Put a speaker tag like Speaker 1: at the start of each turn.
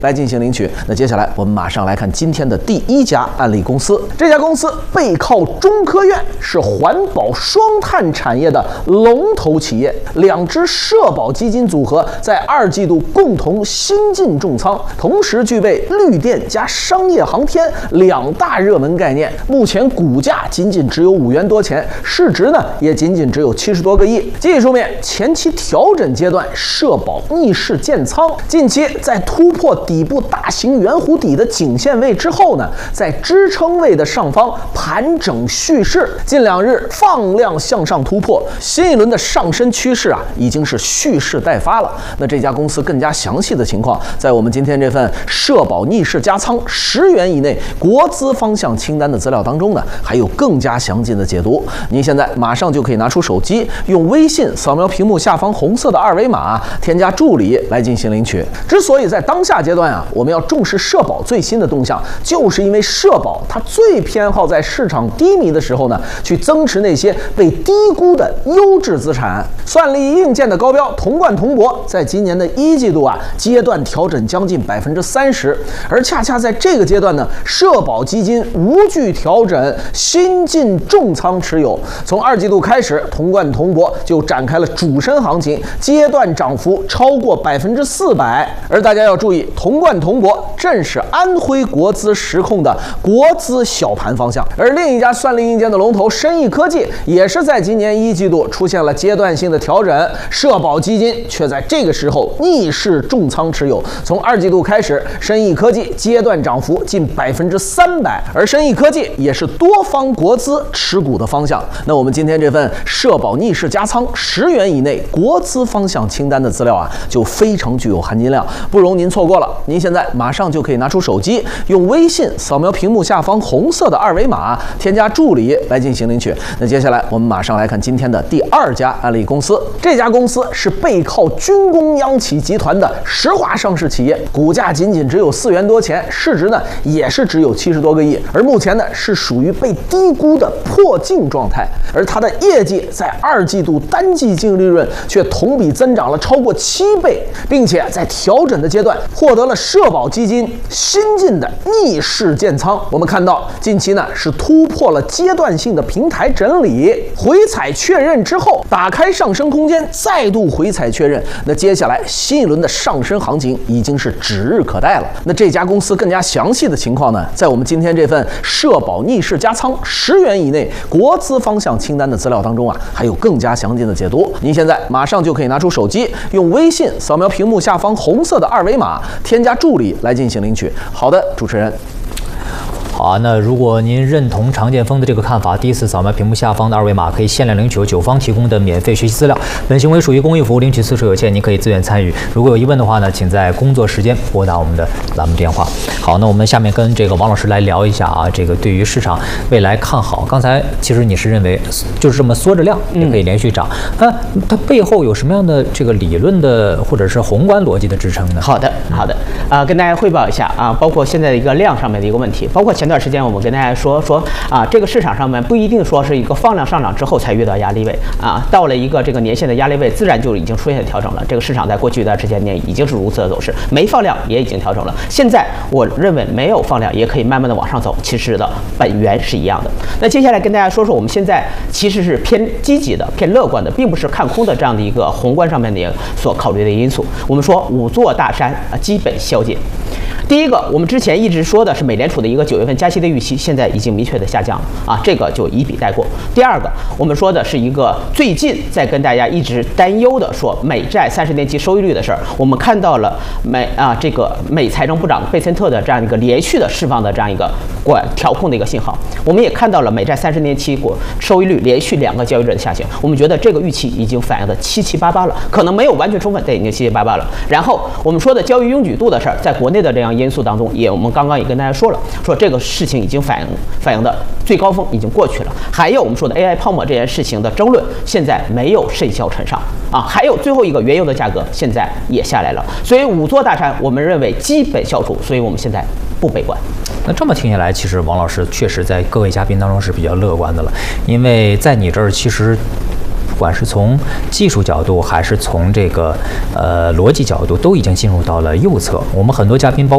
Speaker 1: 来进行领取。那接下来我们马上来看今天的第一家案例公司。这家公司背靠中科院，是环保双碳产业的龙头企业。两只社保基金组合在2季度共同新进重仓，同时具备绿电加商业航天2大热门概念。目前股价仅仅只有5元多钱，市值呢也仅仅只有70多个亿。技术面前期调整阶段，社保逆势建仓，近期在突破底部大型圆弧底的颈线位之后呢，在支撑位的上方盘整蓄势，近2日放量向上突破，新一轮的上升趋势已经是蓄势待发了。那这家公司更加详细的情况，在我们今天这份社保逆势加仓10元以内国资方向清单的资料当中呢，还有更加详尽的解读。您现在马上就可以拿出手机，用微信扫描屏幕下方红色的2维码，添加助理来进行领取。之所以在当下阶段我们要重视社保最新的动向，就是因为社保它最偏好在市场低迷的时候呢，去增持那些被低估的优质资产。算力硬件的高标同冠铜箔，在今年的1季度阶段调整将近30%，而恰恰在这个阶段呢，社保基金无惧调整，新进重仓持有。从2季度开始，同冠铜箔就展开了主升行情，阶段涨幅超过400%。而大家要注意，同冠铜箔正是安徽国资实控的国资小盘方向。而另一家算力硬件的龙头深意科技，也是在今年1季度出现了阶段性的调整，社保基金却在这个时候逆势重仓持有。从2季度开始，深意科技阶段涨幅近300%，而深意科技也是多方国资持股的方向。那我们今天这份社保逆势加仓10元以内国资方向清单的资料就非常具有含金量，不容您错过了。您现在马上就可以拿出手机，用微信扫描屏幕下方红色的2维码，添加助理来进行领取。那接下来我们马上来看今天的第2家案例公司。这家公司是背靠军工央企集团的石化上市企业，股价仅仅只有4元多钱，市值呢也是只有70多个亿，而目前呢是属于被低估的破净状态。而它的业绩在2季度单季净利润却同比增长了超过7倍，并且在调整的阶段获得了社保基金新进的逆势建仓。我们看到近期呢是突破了阶段性的平台整理，回踩确认之后打开上升空间，再度回踩确认。那接下来新一轮的上升行情已经是指日可待了。那这家公司更加详细的情况呢，在我们今天这份社保逆势加仓10元以内国资方向清单的资料当中还有更加详尽的解读。您现在马上就可以拿出手机，用微信扫描屏幕下方红色的2维码，添加助理来进行领取。好的，主持人。
Speaker 2: 好，那如果您认同常建峰的这个看法，第一次扫描屏幕下方的2维码，可以限量领取9方提供的免费学习资料。本行为属于公益服务，领取次数有限，您可以自愿参与。如果有疑问的话呢，请在工作时间拨打我们的栏目电话。好，那我们下面跟这个王老师来聊一下这个对于市场未来看好。刚才其实你是认为就是这么缩着量也可以连续涨，它背后有什么样的这个理论的或者是宏观逻辑的支撑呢？
Speaker 3: 好的，跟大家汇报一下包括现在的一个量上面的一个问题，包括前段时间我们跟大家说这个市场上面不一定说是一个放量上涨之后才遇到压力位到了一个这个年线的压力位，自然就已经出现调整了。这个市场在过去一段时间内已经是如此的走势，没放量也已经调整了。现在我认为没有放量也可以慢慢的往上走，其实的本源是一样的。那接下来跟大家说说我们现在其实是偏积极的、偏乐观的，并不是看空的这样的一个宏观上面的所考虑的因素。我们说5座大山基本消解。第一个，我们之前一直说的是美联储的一个9月份加息的预期，现在已经明确的下降了这个就一笔带过。第二个，我们说的是一个最近在跟大家一直担忧的说美债30年期收益率的事儿，我们看到了这个美财政部长贝森特的这样一个连续的释放的这样一个调控的一个信号，我们也看到了美债30年期收益率连续2个交易日的下行，我们觉得这个预期已经反映的7七八八了，可能没有完全充分，但已经7七八八了。然后我们说的交易拥挤度的事儿，在国内的这样因素当中，我们刚刚也跟大家说了，说这个事情已经反映的最高峰已经过去了。还有我们说的 AI 泡沫这件事情的争论，现在没有甚嚣尘上还有最后一个原油的价格现在也下来了，所以5座大山我们认为基本消除，所以我们现在不悲观。
Speaker 2: 那这么听下来，其实王老师确实在各位嘉宾当中是比较乐观的了，因为在你这儿其实不管是从技术角度还是从这个逻辑角度，都已经进入到了右侧。我们很多嘉宾包